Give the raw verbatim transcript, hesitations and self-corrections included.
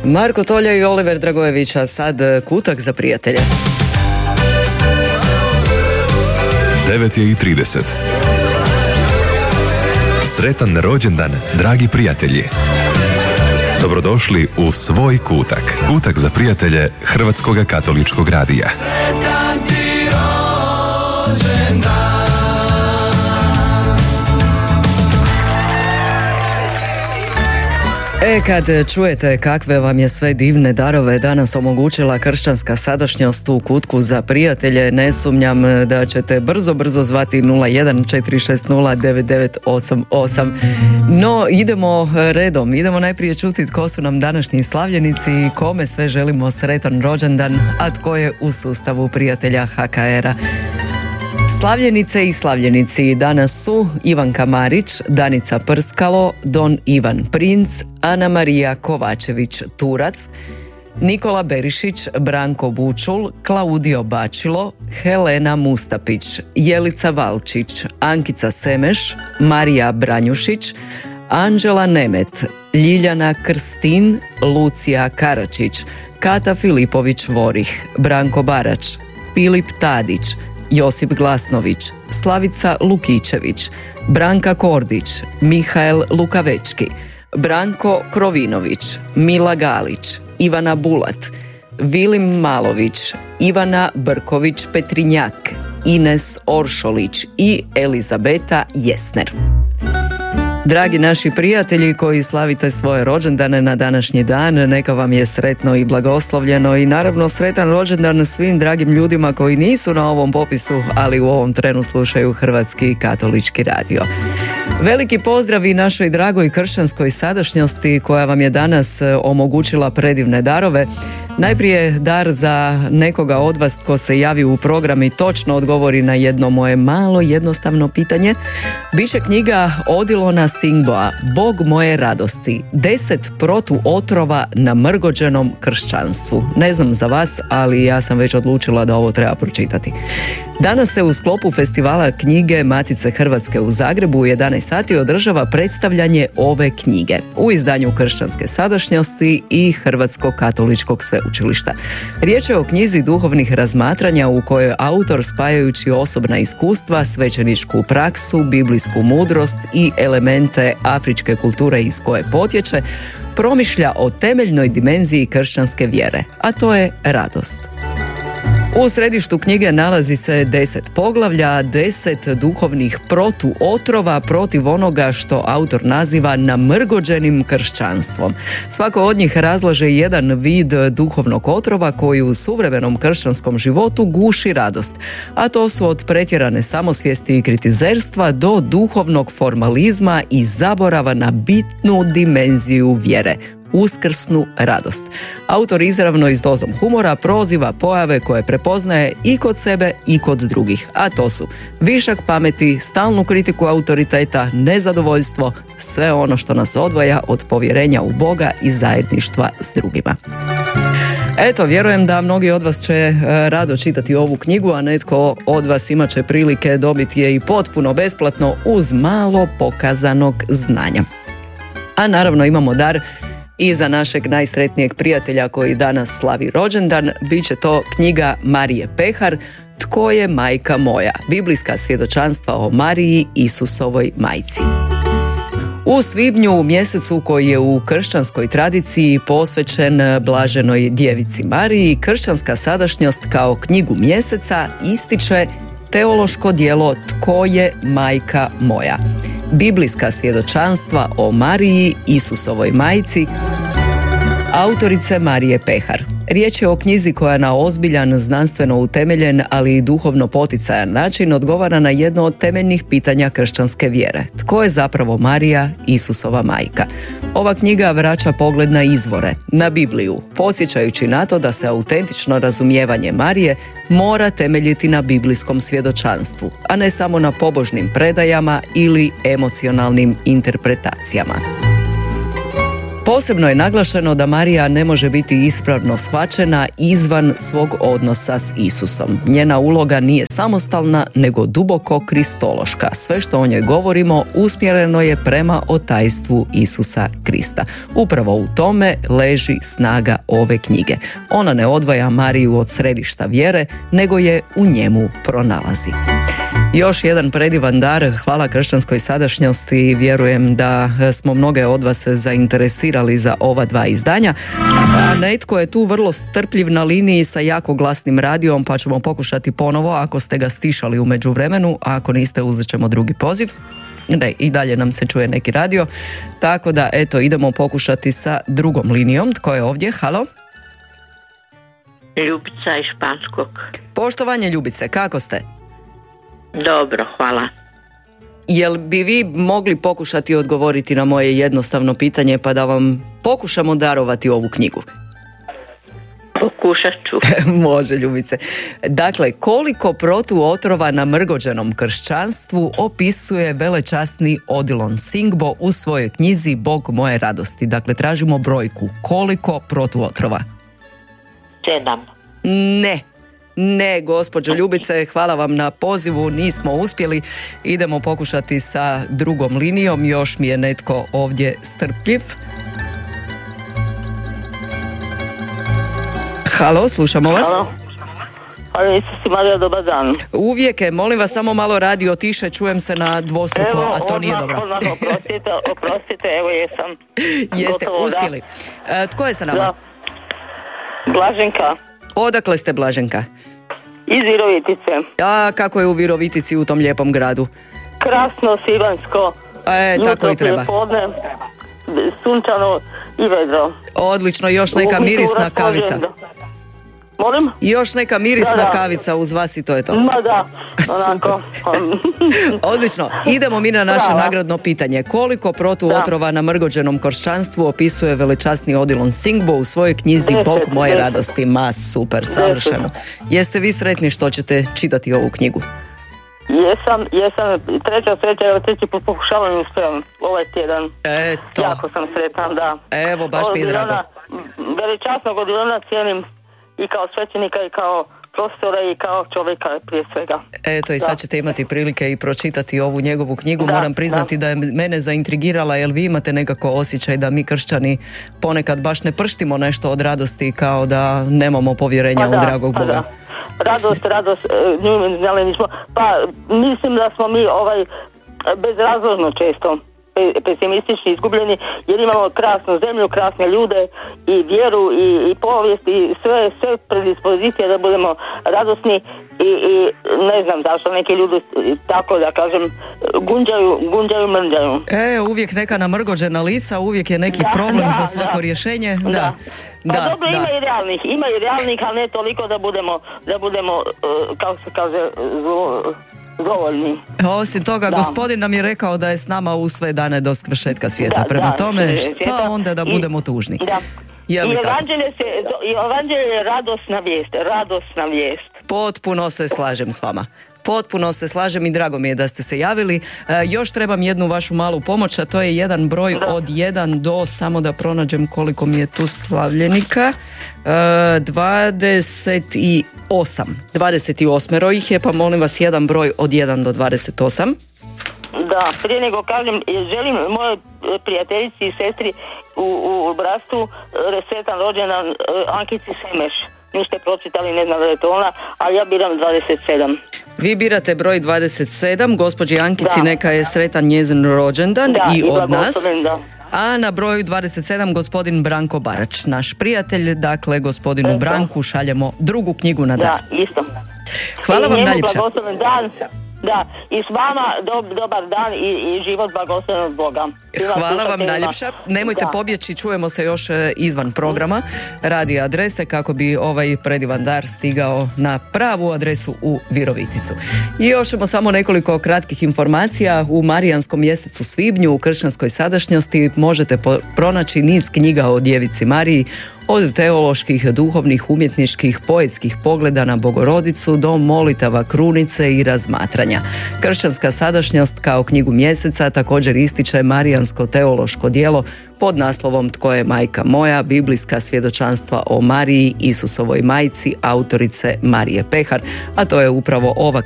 Marko Tolja i Oliver Dragojević, a sad kutak za prijatelje. devet je i trideset. Sretan rođendan, dragi prijatelji. Dobrodošli u svoj kutak. Kutak za prijatelje Hrvatskog katoličkog radija. Sretan ti rođendan. E, kad čujete kakve vam je sve divne darove danas omogućila kršćanska sadašnjost u kutku za prijatelje, ne sumnjam da ćete brzo, brzo zvati nula jedan četiri šest nula devet devet osam osam. No, idemo redom. Idemo najprije čuti tko su nam današnji slavljenici i kome sve želimo sretan rođendan, a tko je u sustavu prijatelja ha ka era. Slavljenice i slavljenici danas su Ivanka Marić, Danica Prskalo, Don Ivan Princ, Ana Marija Kovačević Turac, Nikola Berišić, Branko Bučul, Klaudio Bačilo, Helena Mustapić, Jelica Valčić, Ankica Semeš, Marija Branjušić, Anđela Nemet, Ljiljana Krstin, Lucija Karačić, Kata Filipović Vorih, Branko Barač, Filip Tadić, Josip Glasnović, Slavica Lukićević, Branka Kordić, Mihael Lukavečki, Branko Krovinović, Mila Galić, Ivana Bulat, Vilim Malović, Ivana Brković Petrinjak, Ines Oršolić i Elizabeta Jesner. Dragi naši prijatelji koji slavite svoje rođendane na današnji dan, neka vam je sretno i blagoslovljeno i naravno sretan rođendan svim dragim ljudima koji nisu na ovom popisu, ali u ovom trenu slušaju Hrvatski katolički radio. Veliki pozdrav i našoj dragoj kršćanskoj sadašnjosti koja vam je danas omogućila predivne darove. Najprije dar za nekoga od vas tko se javi u program i točno odgovori na jedno moje malo jednostavno pitanje. Biće knjiga Odilona Singboa, Bog moje radosti, deset protu otrova na mrgođenom kršćanstvu. Ne znam za vas, ali ja sam već odlučila da ovo treba pročitati. Danas se u sklopu festivala knjige Matice Hrvatske u Zagrebu u jedanaest sati održava predstavljanje ove knjige u izdanju Kršćanske sadašnjosti i Hrvatskog katoličkog sveučilišta. Riječ je o knjizi duhovnih razmatranja u kojoj autor, spajajući osobna iskustva, svećeničku praksu, biblijsku mudrost i elemente afričke kulture iz koje potječe, promišlja o temeljnoj dimenziji kršćanske vjere, a to je radost. U središtu knjige nalazi se deset poglavlja, deset duhovnih protuotrova protiv onoga što autor naziva namrgođenim kršćanstvom. Svako od njih razlaže jedan vid duhovnog otrova koji u suvremenom kršćanskom životu guši radost, a to su od pretjerane samosvijesti i kritizerstva do duhovnog formalizma i zaborava na bitnu dimenziju vjere, uskrsnu radost. Autor izravno i s dozom humora proziva pojave koje prepoznaje i kod sebe i kod drugih, a to su višak pameti, stalnu kritiku autoriteta, nezadovoljstvo, sve ono što nas odvaja od povjerenja u Boga i zajedništva s drugima. Eto, vjerujem da mnogi od vas će rado čitati ovu knjigu, a netko od vas imat će prilike dobiti je i potpuno besplatno uz malo pokazanog znanja. A naravno imamo dar i za našeg najsretnijeg prijatelja koji danas slavi rođendan. Bit će to knjiga Marije Pehar, Tko je majka moja? Biblijska svjedočanstva o Mariji, Isusovoj majci. U svibnju, u mjesecu koji je u kršćanskoj tradiciji posvećen blaženoj djevici Mariji, kršćanska sadašnjost kao knjigu mjeseca ističe teološko djelo Tko je majka moja? Biblijska svjedočanstva o Mariji, Isusovoj majci, autorice Marije Pehar. Riječ je o knjizi koja na ozbiljan, znanstveno utemeljen, ali i duhovno poticajan način odgovara na jedno od temeljnih pitanja kršćanske vjere. Tko je zapravo Marija, Isusova majka? Ova knjiga vraća pogled na izvore, na Bibliju, podsjećajući na to da se autentično razumijevanje Marije mora temeljiti na biblijskom svjedočanstvu, a ne samo na pobožnim predajama ili emocionalnim interpretacijama. Posebno je naglašeno da Marija ne može biti ispravno shvaćena izvan svog odnosa s Isusom. Njena uloga nije samostalna, nego duboko kristološka. Sve što o njoj govorimo usmjereno je prema otajstvu Isusa Krista. Upravo u tome leži snaga ove knjige. Ona ne odvaja Mariju od središta vjere, nego je u njemu pronalazi. Još jedan predivan dar, hvala kršćanskoj sadašnjosti. Vjerujem da smo mnoge od vas zainteresirali za ova dva izdanja. A netko je tu vrlo strpljiv na liniji sa jako glasnim radijom, pa ćemo pokušati ponovo ako ste ga stišali u međuvremenu, a ako niste uzet ćemo drugi poziv. Ne, i dalje nam se čuje neki radio. Tako da, eto, idemo pokušati sa drugom linijom. Tko je ovdje? Halo? Ljubica iz Španskog. Poštovanje Ljubice, kako ste? Dobro, hvala. Jel bi vi mogli pokušati odgovoriti na moje jednostavno pitanje pa da vam pokušamo darovati ovu knjigu? Pokušat ću. Može, Ljubice. Dakle, koliko protuotrova na mrgođenom kršćanstvu opisuje velečasni Odilon Singbo u svojoj knjizi Bog moje radosti? Dakle, tražimo brojku. Koliko protuotrova? Sedam. Ne. Ne, gospođo Ljubice, hvala vam na pozivu, nismo uspjeli. Idemo pokušati sa drugom linijom, još mi je netko ovdje strpljiv. Halo, slušamo vas. Halo. Halo, Isus i Marija, dobar dan. Uvijek je, molim vas samo malo radio tiše, čujem se na dvostruko, evo, a to odmah, nije dobro. Odmah, oprostite, oprostite, evo jesam. Jeste Gotovo, uspjeli. E, tko je sa nama? Da. Blaženka. Odakle ste, Blaženka? Iz Virovitice. A kako je u Virovitici, u tom lijepom gradu? Krasno, sivansko. E, tako i treba. Podne, sunčano i vedro. Odlično, još neka mirisna kavica. Molim? I još neka mirisna da, da. kavica uz vas i to je to. Ma da, onako. Odlično, idemo mi na naše Brava. nagradno pitanje. Koliko protuotrova na mrgođenom kršćanstvu opisuje velečasni Odilon Singbo u svojoj knjizi Deset, Bog moje deset. radosti? Ma super, savršeno. Jeste vi sretni što ćete čitati ovu knjigu? Jesam, jesam, treća sreća, evo treći put pokušavam uspijem ovaj tjedan. Eto. Jako sam sretan, da. Evo, baš mi je drago. Veličasnog Odilona cijenim i kao svećenika i kao profesora i kao čovjeka prije svega. Eto, i sad ćete imati prilike i pročitati ovu njegovu knjigu. Da, Moram priznati da. da je mene zaintrigirala, jer vi imate nekako osjećaj da mi kršćani ponekad baš ne prštimo nešto od radosti, kao da nemamo povjerenja pa da, u dragog pa Boga. Da. Radost, radost, nju znali nismo. Pa mislim da smo mi ovaj bezrazložno često pesimistični, izgubljeni, jer imamo krasnu zemlju, krasne ljude i vjeru i, i povijest i sve, sve predispozicije da budemo radosni i, i ne znam zašto neki ljudi tako da kažem gunđaju, gunđaju, mrđaju. E, uvijek neka namrgođena lica, uvijek je neki da, problem da, za svako da. rješenje. Da. Da. Pa da, dobro, da. ima i realnih, ima i realnih, ali ne toliko da budemo, da budemo, uh, kako se kaže, zlo, dovoljni. Osim toga, da. Gospodin nam je rekao da je s nama u sve dane do svršetka svijeta. Da, Prema da, tome, šta svijeta. onda da I, budemo tužni? Da. Je li I tako? evanđelje se, i evanđelje je radosna vijest, radosna vijest. Potpuno se slažem s vama. Potpuno se slažem i drago mi je da ste se javili. E, još trebam jednu vašu malu pomoć, a to je jedan broj da. od jedan do, samo da pronađem koliko mi je tu slavljenika, e, dvadeset osam. dvadeset osam ih je, pa molim vas jedan broj od jedan do dvadeset osam. Da, prije nego kažem, želim moje prijateljici i sestri u, u Brastu sretan rođendan Ankici Semeš. Niste pročitali, ne znam da je to ona, a ja biram dvadeset sedam. Vi birate broj dvadeset sedam, gospođi Ankici da. Neka je sretan njezin rođendan da, i, i od nas. Da. A na broju dvadeset sedam gospodin Branko Barač, naš prijatelj, dakle gospodinu Eto. Branku šaljemo drugu knjigu na dar. Da, isto. Hvala I vam njemu najljepša. blagosloven dan. Da, i s vama do, dobar dan i, i život blagosloven od Boga. Svima Hvala vam slušateljima. najljepša. Nemojte da. pobjeći, čujemo se još izvan programa radi adrese kako bi ovaj predivan dar stigao na pravu adresu u Viroviticu. I još ćemo samo nekoliko kratkih informacija. U marijanskom mjesecu svibnju u kršćanskoj sadašnjosti možete po- pronaći niz knjiga o Djevici Mariji, od teoloških, duhovnih, umjetničkih, poetskih pogleda na Bogorodicu do molitava krunice i razmatranja. Kršćanska sadašnjost kao knjigu mjeseca također ističe marijansko teološko djelo pod naslovom Tko je majka moja, biblijska svjedočanstva o Mariji, Isusovoj majci, autorice Marije Pehar, a to je upravo ova